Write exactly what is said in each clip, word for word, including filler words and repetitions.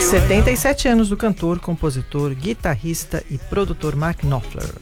setenta e sete anos do cantor, compositor, guitarrista e produtor Mark Knopfler.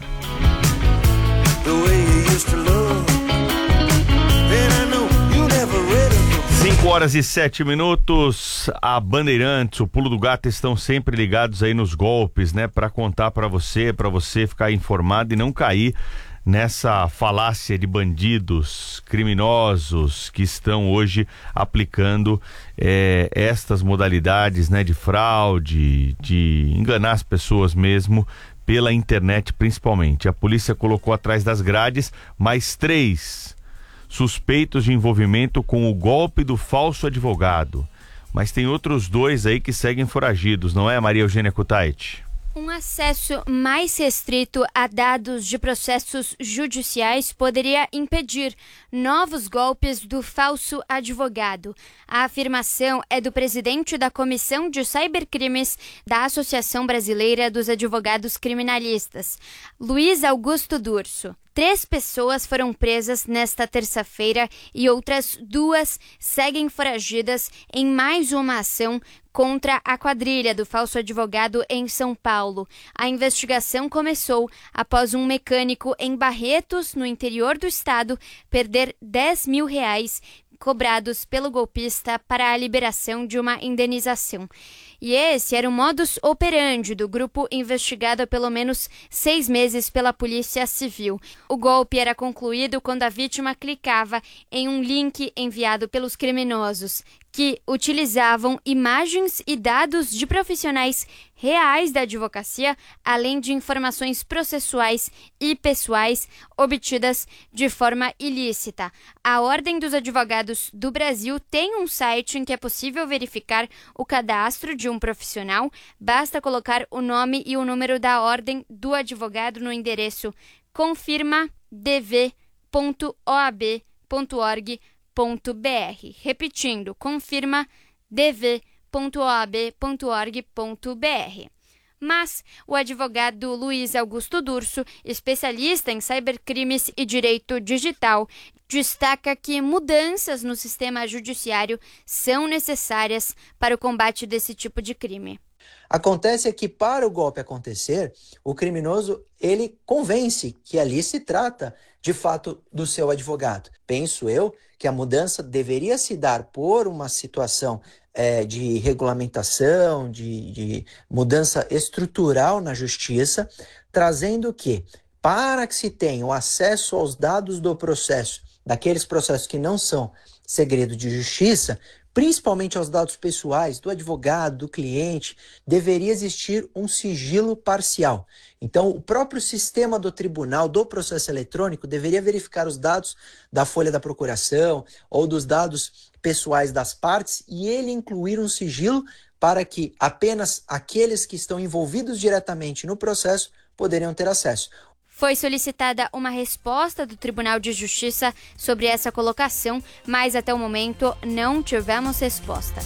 cinco horas e sete minutos. A Bandeirantes, o Pulo do Gato estão sempre ligados aí nos golpes, né? Para contar para você, para você ficar informado e não cair nessa falácia de bandidos, criminosos que estão hoje aplicando é, estas modalidades, né? De fraude, de enganar as pessoas mesmo pela internet principalmente. A polícia colocou atrás das grades mais três suspeitos de envolvimento com o golpe do falso advogado. Mas tem outros dois aí que seguem foragidos, não é, Maria Eugênia Kutaiti? Um acesso mais restrito a dados de processos judiciais poderia impedir novos golpes do falso advogado. A afirmação é do presidente da Comissão de Cybercrimes da Associação Brasileira dos Advogados Criminalistas, Luiz Augusto Durso. Três pessoas foram presas nesta terça-feira e outras duas seguem foragidas em mais uma ação contra a quadrilha do falso advogado em São Paulo. A investigação começou após um mecânico em Barretos, no interior do estado, perder dez mil reais cobrados pelo golpista para a liberação de uma indenização. E esse era o modus operandi do grupo investigado há pelo menos seis meses pela Polícia Civil. O golpe era concluído quando a vítima clicava em um link enviado pelos criminosos, que utilizavam imagens e dados de profissionais reais da advocacia, além de informações processuais e pessoais obtidas de forma ilícita. A Ordem dos Advogados do Brasil tem um site em que é possível verificar o cadastro de um profissional. Basta colocar o nome e o número da Ordem do Advogado no endereço confirma d v ponto o a b ponto org ponto b r. Repetindo, confirma d v ponto o a b ponto org ponto b r. Mas o advogado Luiz Augusto Durso, especialista em cybercrimes e direito digital, destaca que mudanças no sistema judiciário são necessárias para o combate desse tipo de crime. Acontece que para o golpe acontecer, o criminoso ele convence que ali se trata de fato do seu advogado. Penso eu que a mudança deveria se dar por uma situação é, de regulamentação, de, de mudança estrutural na justiça, trazendo que, para que se tenha o acesso aos dados do processo, daqueles processos que não são segredo de justiça, principalmente aos dados pessoais do advogado, do cliente, deveria existir um sigilo parcial. Então, o próprio sistema do tribunal, do processo eletrônico, deveria verificar os dados da folha da procuração ou dos dados pessoais das partes e ele incluir um sigilo para que apenas aqueles que estão envolvidos diretamente no processo poderiam ter acesso. Foi solicitada uma resposta do Tribunal de Justiça sobre essa colocação, mas até o momento não tivemos resposta.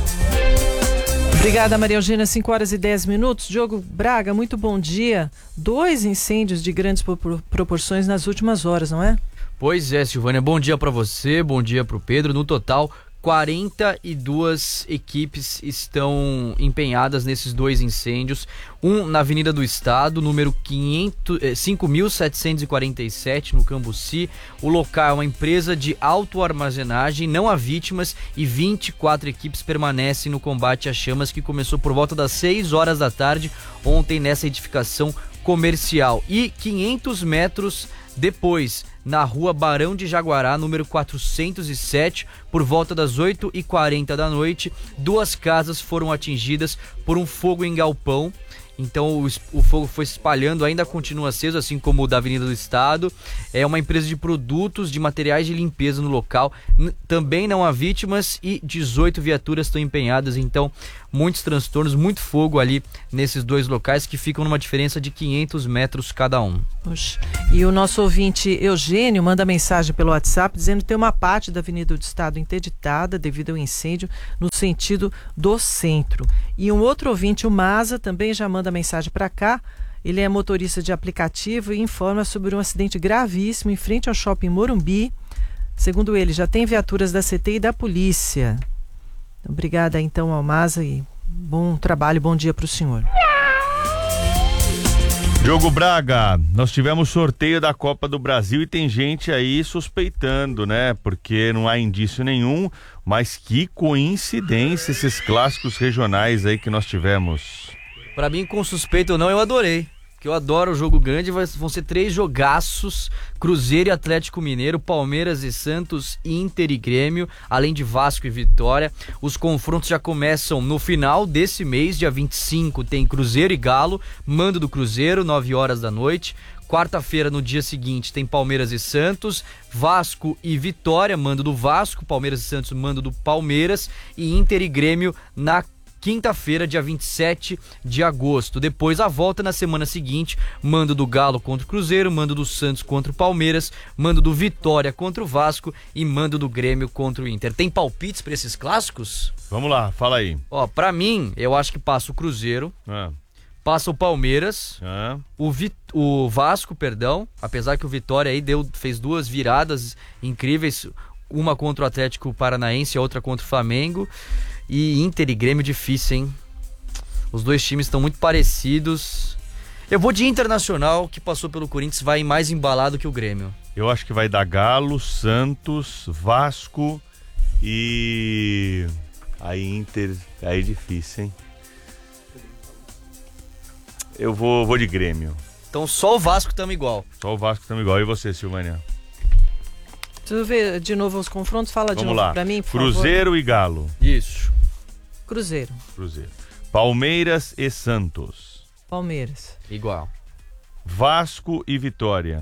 Obrigada, Maria Eugênia. cinco horas e dez minutos. Diogo Braga, muito bom dia. Dois incêndios de grandes proporções nas últimas horas, não é? Pois é, Silvânia. Bom dia para você, bom dia para o Pedro. No total, quarenta e duas equipes estão empenhadas nesses dois incêndios. Um na Avenida do Estado, número cinco mil setecentos e quarenta e sete, no Cambuci. O local é uma empresa de autoarmazenagem, não há vítimas e vinte e quatro equipes permanecem no combate às chamas, que começou por volta das seis horas da tarde ontem nessa edificação comercial. E quinhentos metros depois, na rua Barão de Jaguará, número quatrocentos e sete, por volta das oito e quarenta da noite, duas casas foram atingidas por um fogo em galpão. Então o, o fogo foi se espalhando, ainda continua aceso, assim como o da Avenida do Estado. É uma empresa de produtos de materiais de limpeza no local. N- também não há vítimas e dezoito viaturas estão empenhadas. Então, muitos transtornos, muito fogo ali nesses dois locais que ficam numa diferença de quinhentos metros cada um. Poxa. E o nosso ouvinte Eugênio manda mensagem pelo WhatsApp dizendo que tem uma parte da Avenida do Estado interditada devido ao incêndio no sentido do centro. E um outro ouvinte, o Maza, também já manda mensagem para cá. Ele é motorista de aplicativo e informa sobre um acidente gravíssimo em frente ao shopping Morumbi. Segundo ele, já tem viaturas da C T e da polícia. Obrigada então ao Maza e Bom trabalho, bom dia para o senhor. Diogo Braga, nós tivemos sorteio da Copa do Brasil e tem gente aí suspeitando, né? Porque não há indício nenhum, mas que coincidência esses clássicos regionais aí que nós tivemos. Pra mim, com suspeito ou não, eu adorei. Que eu adoro o jogo grande, vão ser três jogaços, Cruzeiro e Atlético Mineiro, Palmeiras e Santos, Inter e Grêmio, além de Vasco e Vitória. Os confrontos já começam no final desse mês, dia vinte e cinco, tem Cruzeiro e Galo, mando do Cruzeiro, nove horas da noite. Quarta-feira, no dia seguinte, tem Palmeiras e Santos, Vasco e Vitória, mando do Vasco, Palmeiras e Santos, mando do Palmeiras, e Inter e Grêmio na quinta-feira, dia vinte e sete de agosto. Depois a volta na semana seguinte, mando do Galo contra o Cruzeiro, mando do Santos contra o Palmeiras, mando do Vitória contra o Vasco e mando do Grêmio contra o Inter. Tem palpites para esses clássicos? Vamos lá, fala aí. Ó, pra mim, eu acho que passa o Cruzeiro, Ah, passa o Palmeiras, ah, o, Vi- o Vasco, perdão, apesar que o Vitória aí deu, fez duas viradas incríveis, uma contra o Atlético Paranaense e a outra contra o Flamengo. E Inter e Grêmio difícil, hein? Os dois times estão muito parecidos. Eu vou de Internacional, que passou pelo Corinthians, vai mais embalado que o Grêmio. eu acho que vai dar Galo, Santos, Vasco e... Aí Inter, aí difícil, hein? Eu vou, vou de Grêmio. Então só o Vasco estamos igual. Só o Vasco estamos igual. E você, Silvânia? Deixa eu ver de novo os confrontos, fala de Vamos novo lá. para mim, por Cruzeiro favor. e Galo. Isso. Cruzeiro, Cruzeiro. Palmeiras e Santos. Palmeiras. Igual. Vasco e Vitória.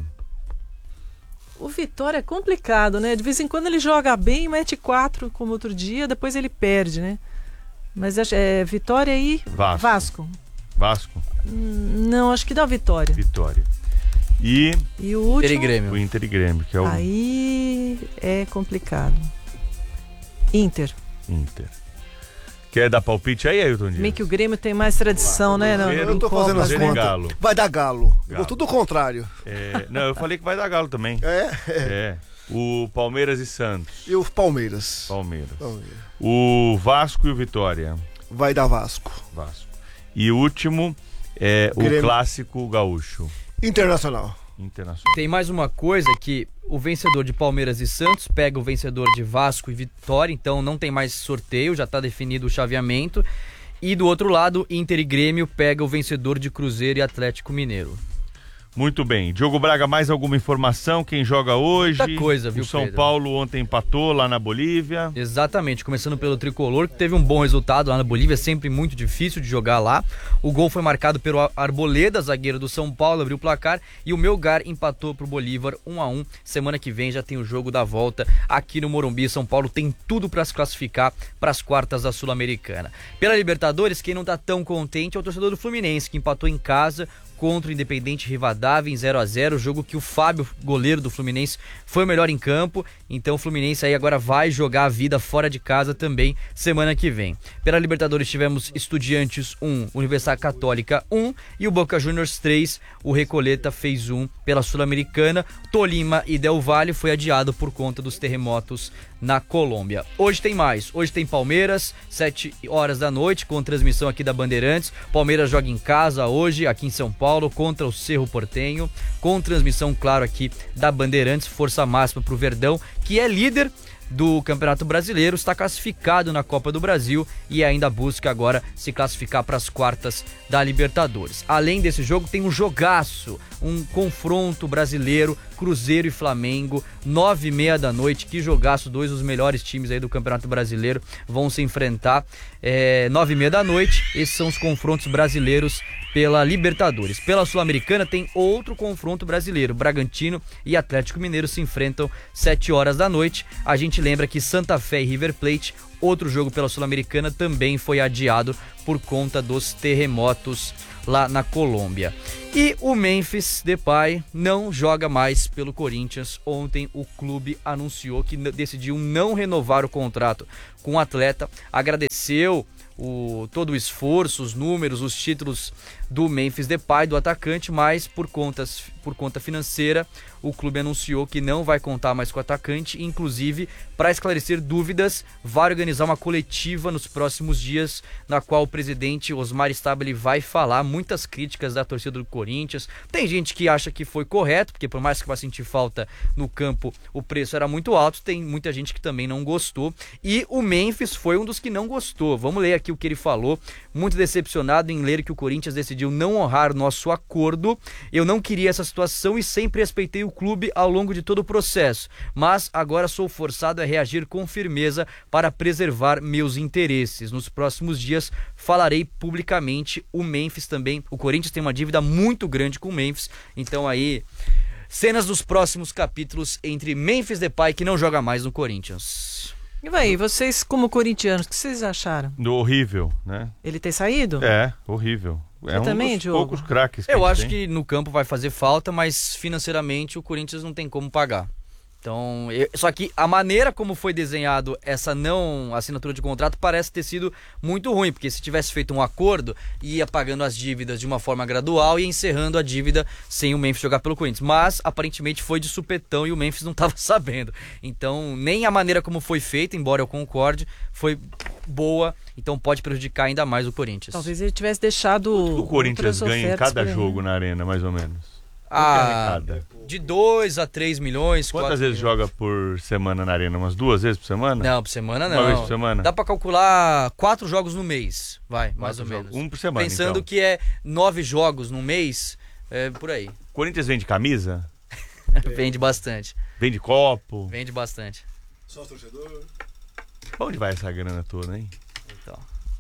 O Vitória é complicado, né? De vez em quando ele joga bem, mete quatro, como outro dia, depois ele perde, né? Mas acho- é Vitória e Vasco. Vasco. Vasco, Hum, Não, acho que dá Vitória. Vitória. E E o último... Inter e o Grêmio. Inter e Grêmio, que é o Aí é complicado. Inter. Inter. Quer dar palpite aí, Ailton Dias? Meio que o Grêmio tem mais tradição, né? Não, Cruzeiro, Eu tô fazendo as Cruzeiro e contas. Galo. Vai dar Galo. Galo. Tudo o contrário. É, não, eu falei que vai dar Galo também. É. É. O Palmeiras e Santos. E o Palmeiras. Palmeiras. Palmeiras. O Vasco e o Vitória. Vai dar Vasco. Vasco. E o último é o Grêmio. clássico gaúcho. Internacional. Internacional. Tem mais uma coisa que o vencedor de Palmeiras e Santos pega o vencedor de Vasco e Vitória, então não tem mais sorteio, já está definido o chaveamento. E do outro lado, Inter e Grêmio pega o vencedor de Cruzeiro e Atlético Mineiro. Muito bem. Diogo Braga, mais alguma informação? Quem joga hoje? Muita coisa, viu, O São Pedro? Paulo ontem empatou lá na Bolívia. Exatamente, começando pelo Tricolor, que teve um bom resultado lá na Bolívia, sempre muito difícil de jogar lá. O gol foi marcado pelo Arboleda, zagueiro do São Paulo, abriu o placar, e o Melgar empatou pro Bolívar um a um. Semana que vem já tem o jogo da volta aqui no Morumbi. São Paulo tem tudo para se classificar para as quartas da Sul-Americana. Pela Libertadores, quem não tá tão contente é o torcedor do Fluminense, que empatou em casa contra o Independente Rivadavia em zero a zero, jogo que o Fábio, goleiro do Fluminense, foi o melhor em campo. Então o Fluminense aí agora vai jogar a vida fora de casa também semana que vem. Pela Libertadores tivemos Estudiantes um, Universidade Católica um e o Boca Juniors três, o Recoleta fez um pela Sul-Americana. Tolima e Del Valle foi adiado por conta dos terremotos na Colômbia. Hoje tem mais, hoje tem Palmeiras, sete horas da noite, com transmissão aqui da Bandeirantes. Palmeiras joga em casa hoje, aqui em São Paulo, contra o Cerro Porteño, com transmissão, claro, aqui da Bandeirantes. Força máxima pro Verdão, que é líder do Campeonato Brasileiro, está classificado na Copa do Brasil e ainda busca agora se classificar para as quartas da Libertadores. Além desse jogo, tem um jogaço, um confronto brasileiro, Cruzeiro e Flamengo, nove e meia da noite. Que jogaço, dois dos melhores times aí do Campeonato Brasileiro vão se enfrentar, é, nove e meia da noite. Esses são os confrontos brasileiros pela Libertadores. Pela Sul-Americana tem outro confronto brasileiro, Bragantino e Atlético Mineiro se enfrentam sete horas da noite. A gente lembra que Santa Fé e River Plate, outro jogo pela Sul-Americana, também foi adiado por conta dos terremotos lá na Colômbia. E o Memphis Depay não joga mais pelo Corinthians. Ontem o clube anunciou que decidiu não renovar o contrato com o atleta, agradeceu o, todo o esforço, os números, os títulos do Memphis Depay, do atacante, mas por, contas, por conta financeira, o clube anunciou que não vai contar mais com o atacante, inclusive, para esclarecer dúvidas, vai organizar uma coletiva nos próximos dias, na qual o presidente Osmar Stabile vai falar muitas críticas da torcida do Corinthians. Tem gente que acha que foi correto, porque por mais que vá sentir falta no campo, o preço era muito alto, tem muita gente que também não gostou, e o Memphis foi um dos que não gostou. Vamos ler aqui o que ele falou, muito decepcionado em ler que o Corinthians decidiu não honrar o nosso acordo. Eu não queria essa situação e sempre respeitei o clube ao longo de todo o processo, mas agora sou forçado a reagir com firmeza para preservar meus interesses. Nos próximos dias falarei publicamente. O Memphis também, o Corinthians tem uma dívida muito grande com o Memphis, então aí cenas dos próximos capítulos entre Memphis Depay, que não joga mais no Corinthians. E vai, vocês como corintianos, o que vocês acharam? Horrível, né? Ele ter saído? É, horrível. É um também, dos Diogo? poucos craques que Eu a gente acho tem. que no campo vai fazer falta, mas financeiramente o Corinthians não tem como pagar. Então, eu, só que a maneira como foi desenhado essa não assinatura de contrato parece ter sido muito ruim, porque se tivesse feito um acordo, ia pagando as dívidas de uma forma gradual e encerrando a dívida sem o Memphis jogar pelo Corinthians. Mas, aparentemente, foi de supetão e o Memphis não estava sabendo. Então, nem a maneira como foi feita, embora eu concorde, foi boa, então pode prejudicar ainda mais o Corinthians. Talvez ele tivesse deixado O Corinthians outras ganha em ofertas cada pra ele. jogo na arena, mais ou menos. Ah, Cada. de dois a três milhões. Quantas quatro vezes milhões. joga por semana na arena? Umas duas vezes por semana? Não, por semana não. Uma vez por semana? Dá pra calcular quatro jogos no mês, vai, mais ou Quatro menos. jogos. Um por semana, Pensando então. que é nove jogos no mês, é por aí. Corinthians vende camisa? Vende bastante, Vende copo? vende bastante. Só torcedor. Pra onde vai essa grana toda, hein? Então,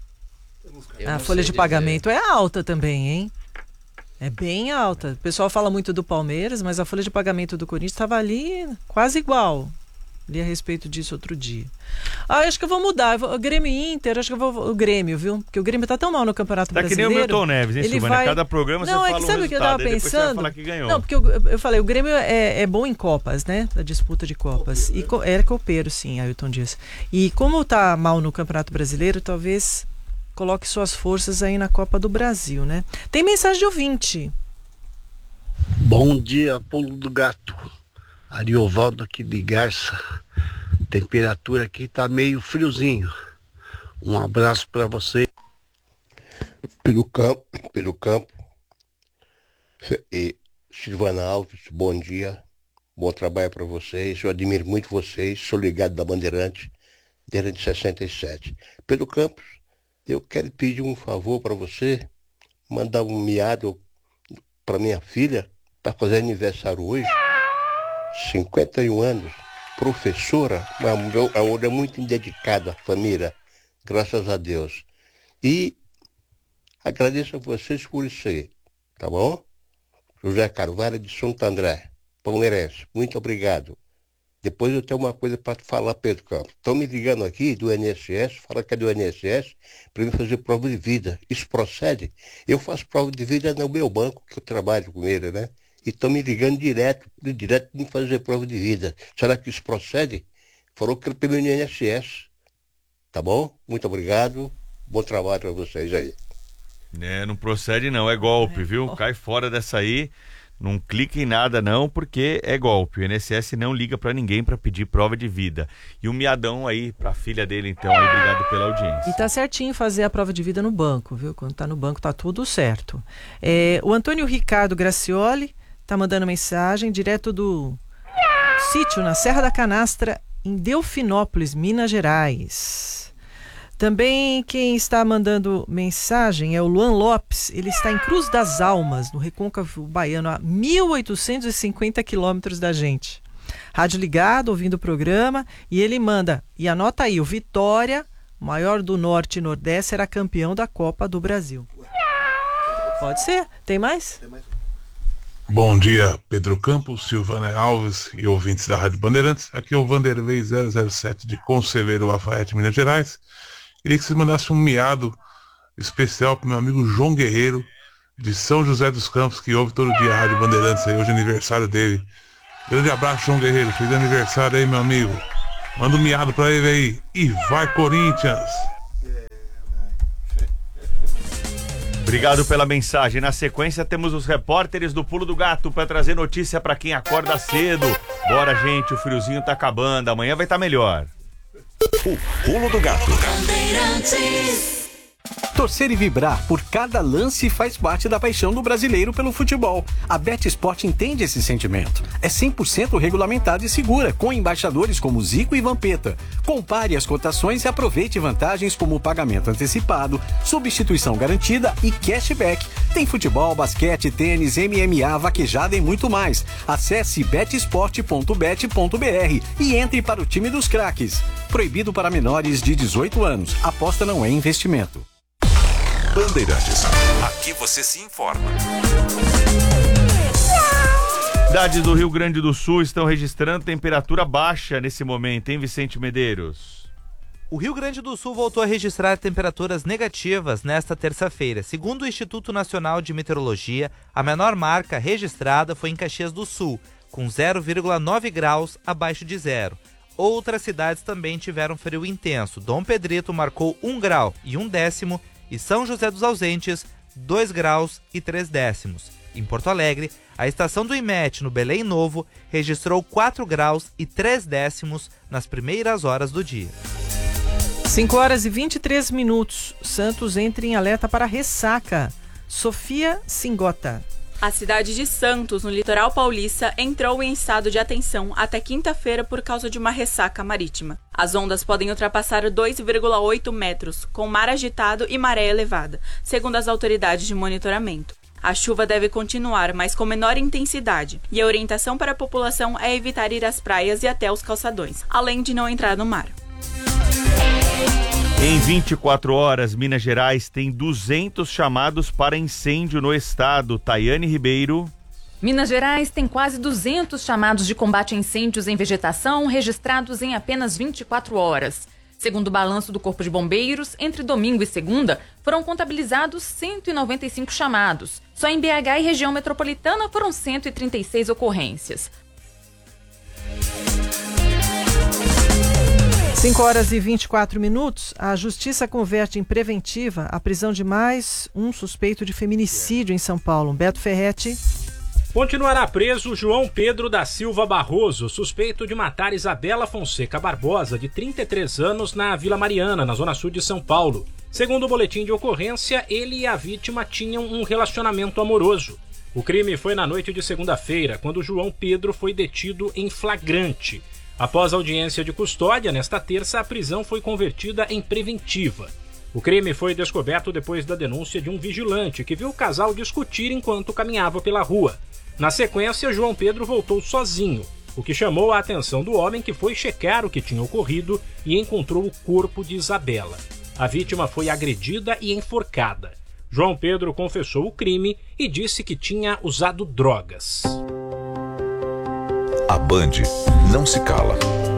eu A não folha sei de dizer. pagamento é alta também, hein? É bem alta. O pessoal fala muito do Palmeiras, mas a folha de pagamento do Corinthians estava ali quase igual. Li a respeito disso outro dia. Ah, acho que eu vou mudar. Eu vou- o Grêmio e Inter, acho que eu vou. O Grêmio, viu? Porque o Grêmio tá tão mal no Campeonato Tá que nem Brasileiro. o Milton Neves, hein, ele Silvana? vai- Cada programa Não, você é fala que um sabe o que eu resultado, tava aí depois você vai pensando? falar que ganhou. Não, porque eu, eu falei, o Grêmio é, é bom em Copas, né? Da disputa de Copas. E co- é copeiro, sim, Ailton Dias. E como tá mal no Campeonato Brasileiro, talvez coloque suas forças aí na Copa do Brasil, né? Tem mensagem de ouvinte. Bom dia, Pulo do Gato. Ariovaldo aqui de Garça. Temperatura aqui tá meio friozinho. Um abraço para você. Pelo campo, pelo campo. E Silvana Alves, bom dia. Bom trabalho para vocês. Eu admiro muito vocês. Sou ligado da Bandeirante desde sessenta e sete. Pelo campo, eu quero pedir um favor para você. Mandar um miado para minha filha, para fazer aniversário hoje. cinquenta e um anos. Professora, uma mulher muito dedicada à família. Graças a Deus. E agradeço a vocês por isso aí, tá bom? José Carvalho de Santo André, palmeirense, muito obrigado. Depois eu tenho uma coisa para te falar, Pedro Campos. Estão me ligando aqui do I N S S, fala que é do I N S S, para mim fazer prova de vida. Isso procede? Eu faço prova de vida no meu banco, que eu trabalho com ele, né? E estão me ligando direto, direto de fazer prova de vida. Será que isso procede? Falou que é pelo I N S S. Tá bom? Muito obrigado. Bom trabalho para vocês aí. É, não procede não, é golpe, viu? Cai fora dessa aí, não clique em nada não, porque é golpe. O I N S S não liga pra ninguém pra pedir prova de vida. E um miadão aí pra filha dele, então, aí, obrigado pela audiência. E tá certinho fazer a prova de vida no banco, viu? Quando tá no banco tá tudo certo. É, o Antônio Ricardo Gracioli tá mandando mensagem direto do sítio na Serra da Canastra, em Delfinópolis, Minas Gerais. Também quem está mandando mensagem é o Luan Lopes. Ele está em Cruz das Almas, no Recôncavo Baiano, a mil oitocentos e cinquenta quilômetros da gente. Rádio ligado, ouvindo o programa, e ele manda, e anota aí, o Vitória, maior do Norte e Nordeste, será campeão da Copa do Brasil. Pode ser. Tem mais? Bom dia, Pedro Campos, Silvana Alves e ouvintes da Rádio Bandeirantes. Aqui é o Vanderlei zero zero sete de Conselheiro Lafayette, Minas Gerais. Queria que vocês mandassem um miado especial para meu amigo João Guerreiro, de São José dos Campos, que ouve todo dia a Rádio Bandeirantes, aí, hoje é aniversário dele. Grande abraço, João Guerreiro, feliz aniversário aí, meu amigo. Manda um miado para ele aí. E vai, Corinthians! Obrigado pela mensagem. Na sequência temos os repórteres do Pulo do Gato para trazer notícia para quem acorda cedo. Bora, gente, o friozinho tá acabando, amanhã vai estar tá melhor. O Pulo do Gato. Torcer e vibrar por cada lance faz parte da paixão do brasileiro pelo futebol. A BetSport entende esse sentimento. É cem por cento regulamentada e segura, com embaixadores como Zico e Vampeta. Compare as cotações e aproveite vantagens como pagamento antecipado, substituição garantida e cashback. Tem futebol, basquete, tênis, M M A, vaquejada e muito mais. Acesse betsport ponto bet ponto br e entre para o time dos craques. Proibido para menores de dezoito anos. Aposta não é investimento. Bandeirantes. Aqui você se informa. Cidades do Rio Grande do Sul estão registrando temperatura baixa nesse momento, hein, Vicente Medeiros? O Rio Grande do Sul voltou a registrar temperaturas negativas nesta terça-feira. Segundo o Instituto Nacional de Meteorologia, a menor marca registrada foi em Caxias do Sul, com zero vírgula nove graus abaixo de zero. Outras cidades também tiveram frio intenso. Dom Pedrito marcou um grau e um décimo e São José dos Ausentes, dois graus e três décimos. Em Porto Alegre, a estação do I M E T, no Belém Novo, registrou quatro graus e três décimos nas primeiras horas do dia. cinco horas e vinte e três minutos. Santos entra em alerta para ressaca. Sofia Singota. A cidade de Santos, no litoral paulista, entrou em estado de atenção até quinta-feira por causa de uma ressaca marítima. As ondas podem ultrapassar dois vírgula oito metros, com mar agitado e maré elevada, segundo as autoridades de monitoramento. A chuva deve continuar, mas com menor intensidade, e a orientação para a população é evitar ir às praias e até os calçadões, além de não entrar no mar. Em vinte e quatro horas, Minas Gerais tem duzentos chamados para incêndio no estado. Tayane Ribeiro. Minas Gerais tem quase duzentos chamados de combate a incêndios em vegetação registrados em apenas vinte e quatro horas. Segundo o balanço do Corpo de Bombeiros, entre domingo e segunda, foram contabilizados cento e noventa e cinco chamados. Só em B H e região metropolitana foram cento e trinta e seis ocorrências. cinco horas e vinte e quatro minutos, a Justiça converte em preventiva a prisão de mais um suspeito de feminicídio em São Paulo. Beto Ferretti. Continuará preso João Pedro da Silva Barroso, suspeito de matar Isabela Fonseca Barbosa, de trinta e três anos, na Vila Mariana, na zona sul de São Paulo. Segundo o boletim de ocorrência, ele e a vítima tinham um relacionamento amoroso. O crime foi na noite de segunda-feira, quando João Pedro foi detido em flagrante. Após a audiência de custódia, nesta terça, a prisão foi convertida em preventiva. O crime foi descoberto depois da denúncia de um vigilante que viu o casal discutir enquanto caminhava pela rua. Na sequência, João Pedro voltou sozinho, o que chamou a atenção do homem, que foi checar o que tinha ocorrido e encontrou o corpo de Isabela. A vítima foi agredida e enforcada. João Pedro confessou o crime e disse que tinha usado drogas. A Band não se cala.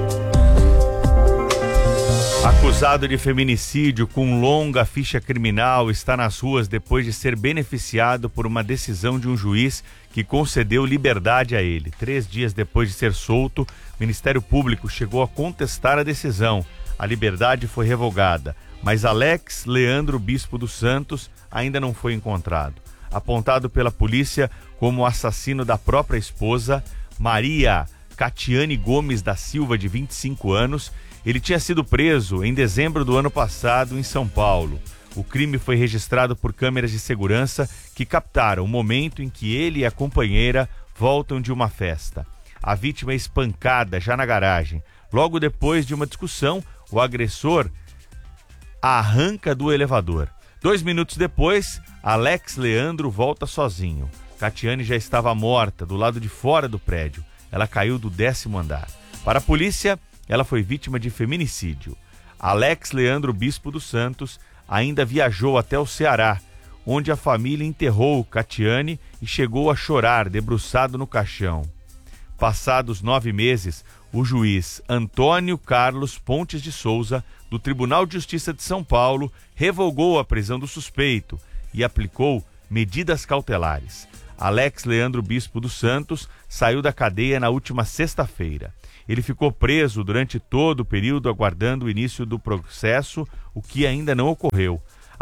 Acusado de feminicídio com longa ficha criminal está nas ruas depois de ser beneficiado por uma decisão de um juiz que concedeu liberdade a ele. Três dias depois de ser solto, o Ministério Público chegou a contestar a decisão. A liberdade foi revogada, mas Alex Leandro Bispo dos Santos ainda não foi encontrado. Apontado pela polícia como o assassino da própria esposa, Maria Catiane Gomes da Silva, de vinte e cinco anos, ele tinha sido preso em dezembro do ano passado em São Paulo. O crime foi registrado por câmeras de segurança que captaram o momento em que ele e a companheira voltam de uma festa. A vítima é espancada já na garagem. Logo depois de uma discussão, o agressor a arranca do elevador. Dois minutos depois, Alex Leandro volta sozinho. Catiane já estava morta do lado de fora do prédio. Ela caiu do décimo andar. Para a polícia, ela foi vítima de feminicídio. Alex Leandro Bispo dos Santos ainda viajou até o Ceará, onde a família enterrou Catiane e chegou a chorar, debruçado no caixão. Passados nove meses, o juiz Antônio Carlos Pontes de Souza, do Tribunal de Justiça de São Paulo, revogou a prisão do suspeito e aplicou medidas cautelares. Alex Leandro Bispo dos Santos saiu da cadeia na última sexta-feira. Ele ficou preso durante todo o período aguardando o início do processo, o que ainda não ocorreu.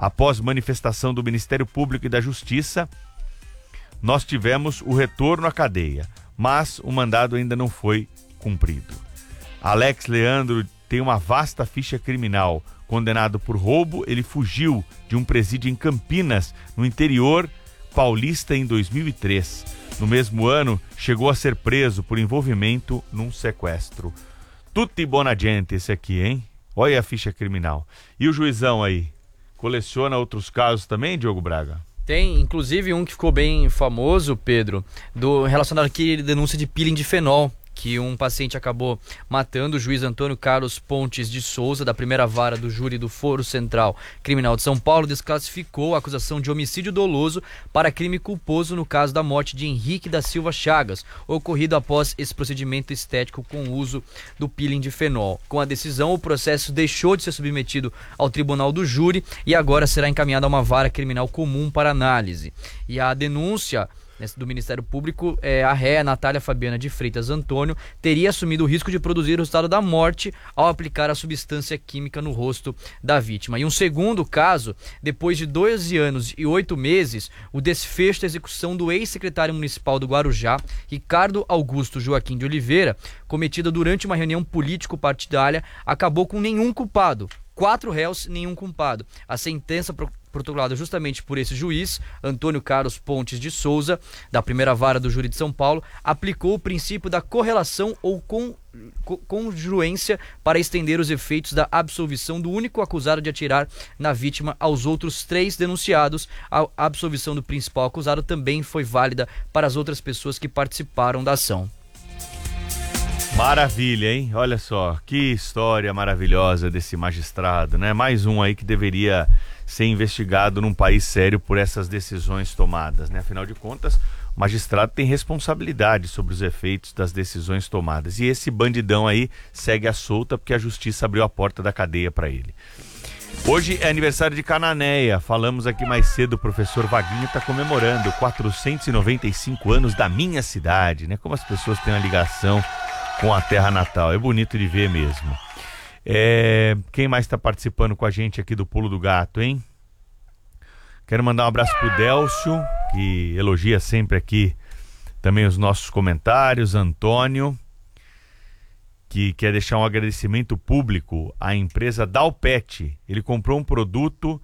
Após manifestação do Ministério Público e da Justiça, nós tivemos o retorno à cadeia, mas o mandado ainda não foi cumprido. Alex Leandro tem uma vasta ficha criminal. Condenado por roubo, ele fugiu de um presídio em Campinas, no interior paulista, em dois mil e três. No mesmo ano, chegou a ser preso por envolvimento num sequestro. Tutti bona gente esse aqui, hein? Olha a ficha criminal. E o juizão aí? Coleciona outros casos também, Diogo Braga? Tem, inclusive, um que ficou bem famoso, Pedro, do, relacionado aqui à denúncia de peeling de fenol, que um paciente acabou matando. O juiz Antônio Carlos Pontes de Souza, da primeira vara do júri do Foro Central Criminal de São Paulo, desclassificou a acusação de homicídio doloso para crime culposo no caso da morte de Henrique da Silva Chagas, ocorrido após esse procedimento estético com o uso do peeling de fenol. Com a decisão, o processo deixou de ser submetido ao tribunal do júri e agora será encaminhado a uma vara criminal comum para análise. E a denúncia do Ministério Público, é, a réia Natália Fabiana de Freitas Antônio teria assumido o risco de produzir o resultado da morte ao aplicar a substância química no rosto da vítima. E um segundo caso, depois de doze anos e oito meses, o desfecho da execução do ex-secretário municipal do Guarujá, Ricardo Augusto Joaquim de Oliveira, cometida durante uma reunião político-partidária, acabou com nenhum culpado. Quatro réus, nenhum culpado. A sentença pro protocolada justamente por esse juiz, Antônio Carlos Pontes de Souza, da primeira vara do júri de São Paulo, aplicou o princípio da correlação ou con, co, congruência para estender os efeitos da absolvição do único acusado de atirar na vítima aos outros três denunciados. A absolvição do principal acusado também foi válida para as outras pessoas que participaram da ação. Maravilha, hein? Olha só, que história maravilhosa desse magistrado, né? Mais um aí que deveria ser investigado num país sério por essas decisões tomadas, né? Afinal de contas, o magistrado tem responsabilidade sobre os efeitos das decisões tomadas. E esse bandidão aí segue à solta porque a justiça abriu a porta da cadeia para ele. Hoje é aniversário de Cananéia. Falamos aqui mais cedo, o professor Vaguinho está comemorando quatrocentos e noventa e cinco anos da minha cidade, né? Como as pessoas têm uma ligação com a terra natal. É bonito de ver mesmo. É, quem mais está participando com a gente aqui do Pulo do Gato, hein? Quero mandar um abraço pro Délcio, que elogia sempre aqui também os nossos comentários. Antônio, que quer deixar um agradecimento público à empresa Dalpet. Ele comprou um produto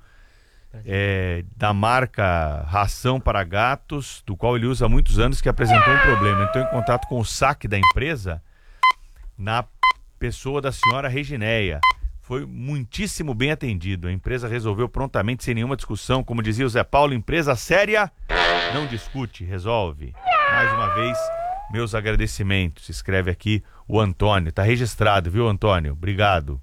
é, da marca Ração para Gatos, do qual ele usa há muitos anos, que apresentou um problema. Entrou em contato com o saque da empresa na pessoa da senhora Reginéia. Foi muitíssimo bem atendido. A empresa resolveu prontamente, sem nenhuma discussão. Como dizia o Zé Paulo, empresa séria não discute, resolve. Mais uma vez, meus agradecimentos. Escreve aqui o Antônio. Tá registrado, viu, Antônio? Obrigado.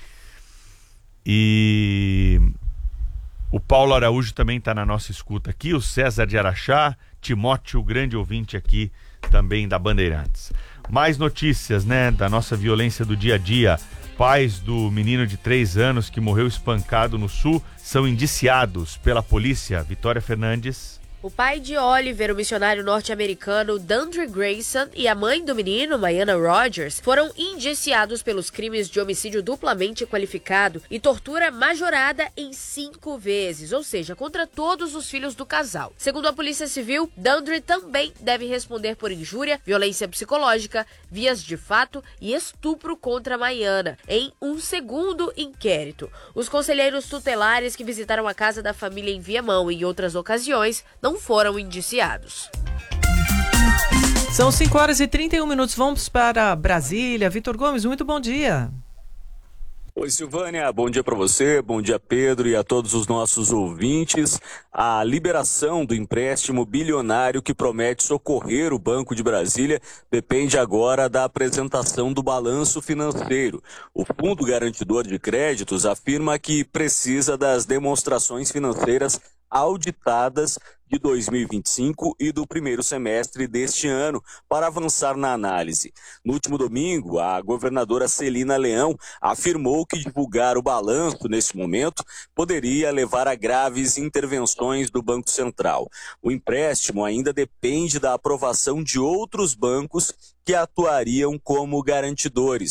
E o Paulo Araújo também está na nossa escuta aqui. O César de Araxá, Timóteo, grande ouvinte aqui também da Bandeirantes. Mais notícias, né, da nossa violência do dia a dia. Pais do menino de três anos que morreu espancado no Sul são indiciados pela polícia. Vitória Fernandes. O pai de Oliver, o missionário norte-americano Dandre Grayson, e a mãe do menino, Maiana Rogers, foram indiciados pelos crimes de homicídio duplamente qualificado e tortura majorada em cinco vezes, ou seja, contra todos os filhos do casal. Segundo a Polícia Civil, Dandre também deve responder por injúria, violência psicológica, vias de fato e estupro contra Maiana, em um segundo inquérito. Os conselheiros tutelares que visitaram a casa da família em Viamão em outras ocasiões não foram indiciados. São cinco horas e trinta e um minutos. Vamos para Brasília. Vitor Gomes, muito bom dia. Oi, Silvânia, bom dia para você, bom dia, Pedro, e a todos os nossos ouvintes. A liberação do empréstimo bilionário que promete socorrer o Banco de Brasília depende agora da apresentação do balanço financeiro. O Fundo Garantidor de Créditos afirma que precisa das demonstrações financeiras auditadas de dois mil e vinte e cinco e do primeiro semestre deste ano para avançar na análise. No último domingo, a governadora Celina Leão afirmou que divulgar o balanço nesse momento poderia levar a graves intervenções do Banco Central. O empréstimo ainda depende da aprovação de outros bancos que atuariam como garantidores.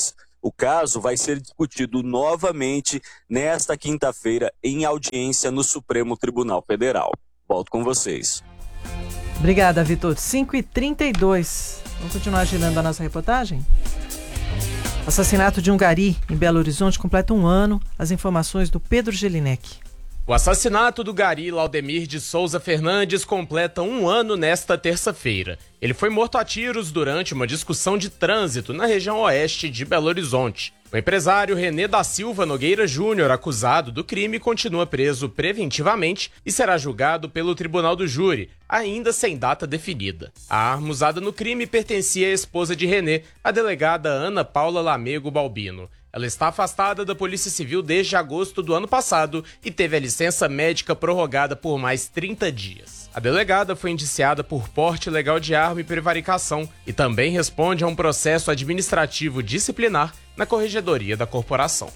O caso vai ser discutido novamente nesta quinta-feira em audiência no Supremo Tribunal Federal. Volto com vocês. Obrigada, Vitor. cinco e trinta e dois. Vamos continuar girando a nossa reportagem? Assassinato de um gari em Belo Horizonte completa um ano. As informações do Pedro Gelinek. O assassinato do gari Laudemir de Souza Fernandes completa um ano nesta terça-feira. Ele foi morto a tiros durante uma discussão de trânsito na região oeste de Belo Horizonte. O empresário René da Silva Nogueira Júnior, acusado do crime, continua preso preventivamente e será julgado pelo Tribunal do Júri, ainda sem data definida. A arma usada no crime pertencia à esposa de René, a delegada Ana Paula Lamego Balbino. Ela está afastada da Polícia Civil desde agosto do ano passado e teve a licença médica prorrogada por mais trinta dias. A delegada foi indiciada por porte ilegal de arma e prevaricação e também responde a um processo administrativo disciplinar na Corregedoria da Corporação.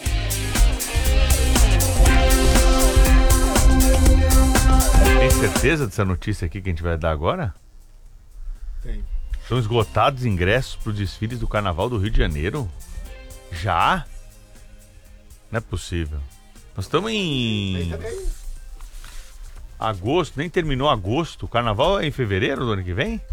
Tem certeza dessa notícia aqui que a gente vai dar agora? Tem. São esgotados ingressos para os desfiles do Carnaval do Rio de Janeiro? Já? Não é possível. Nós estamos em agosto, nem terminou agosto. O Carnaval é em fevereiro do ano que vem?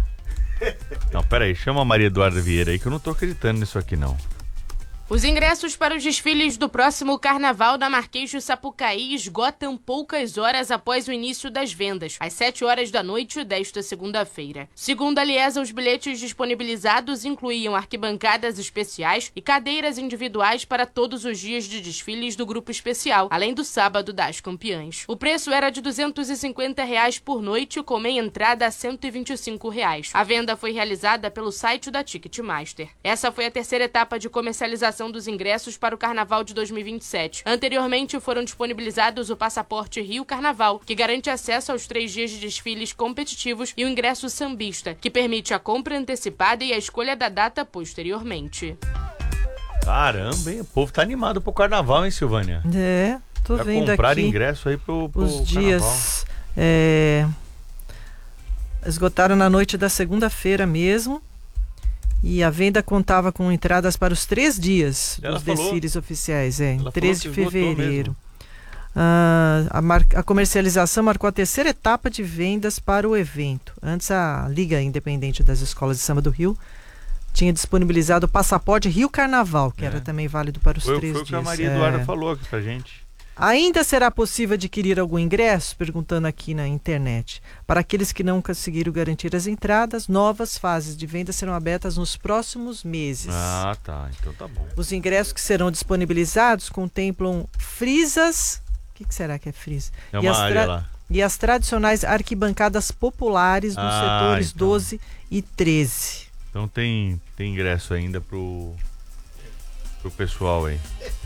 Não, peraí, chama a Maria Eduarda Vieira aí que eu não tô acreditando nisso aqui não. Os ingressos para os desfiles do próximo Carnaval da Marquês de Sapucaí esgotam poucas horas após o início das vendas, às sete horas da noite desta segunda-feira. Segundo a Liesa, os bilhetes disponibilizados incluíam arquibancadas especiais e cadeiras individuais para todos os dias de desfiles do grupo especial, além do sábado das campeãs. O preço era de duzentos e cinquenta reais por noite, com meia entrada a cento e vinte e cinco reais. A venda foi realizada pelo site da Ticketmaster. Essa foi a terceira etapa de comercialização dos ingressos para o Carnaval de dois mil e vinte e sete. Anteriormente foram disponibilizados o Passaporte Rio Carnaval, que garante acesso aos três dias de desfiles competitivos, e o ingresso sambista, que permite a compra antecipada e a escolha da data posteriormente. Caramba, hein? O povo tá animado pro Carnaval, hein, Silvânia? É, tô Já vendo comprar aqui ingresso aí pro, pro os Carnaval. dias. É, esgotaram na noite da segunda-feira mesmo. E a venda contava com entradas para os três dias Ela dos falou. desfiles oficiais, é, em Ela treze de falou que esgotou fevereiro. Ah, a, mar- a comercialização marcou a terceira etapa de vendas para o evento. Antes, a Liga Independente das Escolas de Samba do Rio tinha disponibilizado o Passaporte Rio Carnaval, que É. era também válido para os Foi, três foi o que dias. a Maria É. Eduarda falou aqui pra gente. Ainda será possível adquirir algum ingresso? Perguntando aqui na internet. Para aqueles que não conseguiram garantir as entradas, novas fases de venda serão abertas nos próximos meses. Ah, tá. Então tá bom. Os ingressos que serão disponibilizados contemplam frisas. O que, que será que é frisa? É E uma as área lá. E as tradicionais arquibancadas populares nos Ah, setores então. doze e treze. Então tem, tem ingresso ainda pro, pro pessoal aí.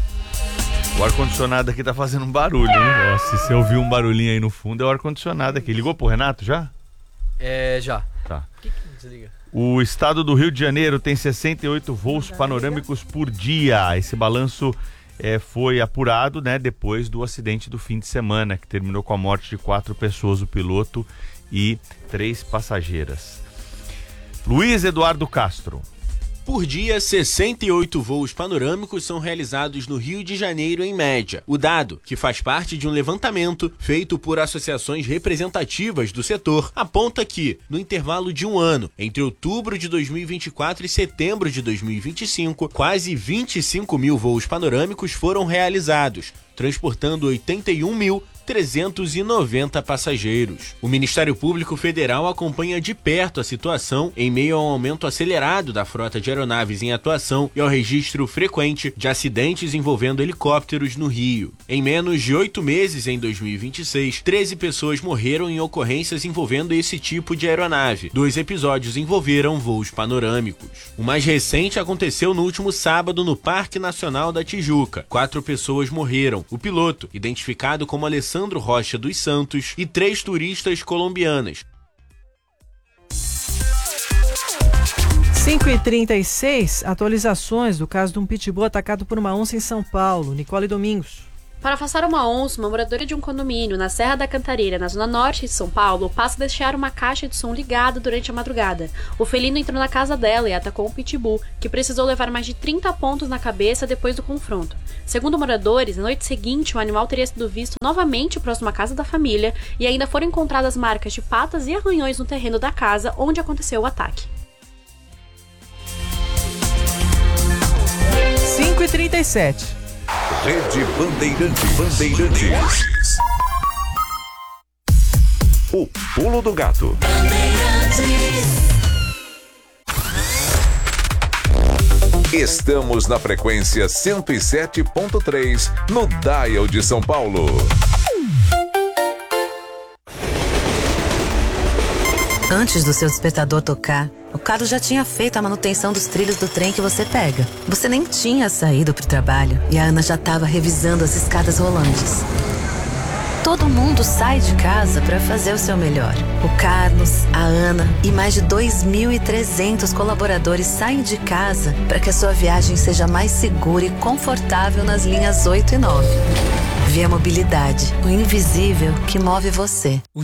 O ar-condicionado aqui tá fazendo um barulho, hein? Ó, se você ouviu um barulhinho aí no fundo, é o ar-condicionado aqui. Ligou pro Renato já? É, já. Tá. Que que desliga? O estado do Rio de Janeiro tem sessenta e oito voos panorâmicos por dia. Esse balanço é, foi apurado, né, depois do acidente do fim de semana, que terminou com a morte de quatro pessoas, o piloto e três passageiras. Luiz Eduardo Castro. Por dia, sessenta e oito voos panorâmicos são realizados no Rio de Janeiro em média. O dado, que faz parte de um levantamento feito por associações representativas do setor, aponta que, no intervalo de um ano, entre outubro de dois mil e vinte e quatro e setembro de dois mil e vinte e cinco, quase vinte e cinco mil voos panorâmicos foram realizados, transportando oitenta e um mil trezentos e noventa passageiros. O Ministério Público Federal acompanha de perto a situação em meio ao aumento acelerado da frota de aeronaves em atuação e ao registro frequente de acidentes envolvendo helicópteros no Rio. Em menos de oito meses, em dois mil e vinte e seis, treze pessoas morreram em ocorrências envolvendo esse tipo de aeronave. Dois episódios envolveram voos panorâmicos. O mais recente aconteceu no último sábado no Parque Nacional da Tijuca. Quatro pessoas morreram. O piloto, identificado como Alessandro Alessandro Rocha dos Santos, e três turistas colombianas. cinco e trinta e seis, atualizações do caso de um pitbull atacado por uma onça em São Paulo. Nicole Domingos. Para afastar uma onça, uma moradora de um condomínio na Serra da Cantareira, na zona norte de São Paulo, passa a deixar uma caixa de som ligada durante a madrugada. O felino entrou na casa dela e atacou um pitbull, que precisou levar mais de trinta pontos na cabeça depois do confronto. Segundo moradores, na noite seguinte, o animal teria sido visto novamente próximo à casa da família e ainda foram encontradas marcas de patas e arranhões no terreno da casa onde aconteceu o ataque. cinco e trinta e sete. Rede Bandeirantes. Bandeirantes. O Pulo do Gato. Estamos na frequência cento e sete ponto três no Dial de São Paulo. Antes do seu despertador tocar, o Carlos já tinha feito a manutenção dos trilhos do trem que você pega. Você nem tinha saído pro trabalho e a Ana já estava revisando as escadas rolantes. Todo mundo sai de casa para fazer o seu melhor. O Carlos, a Ana e mais de dois mil e trezentos colaboradores saem de casa para que a sua viagem seja mais segura e confortável nas linhas oito e nove. Via Mobilidade, o invisível que move você.